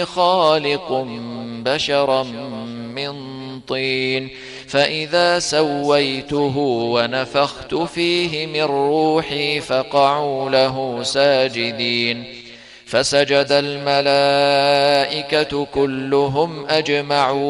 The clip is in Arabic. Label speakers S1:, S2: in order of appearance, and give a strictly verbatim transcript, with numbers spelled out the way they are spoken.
S1: خالق بشرا من طين فإذا سويته ونفخت فيه من روحي فقعوا له ساجدين فسجد الملائكة كلهم أجمعون